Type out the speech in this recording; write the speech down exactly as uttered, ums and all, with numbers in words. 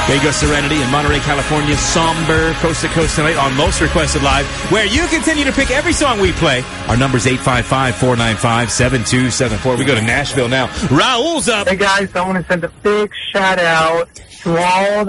There you go, Serenity in Monterey, California. Somber, coast to coast tonight on Most Requested Live, where you continue to pick every song we play. Our number's eight five five, four nine five, seven two seven four. We go to Nashville now. Raul's up. Hey, guys, I want to send a big shout-out to all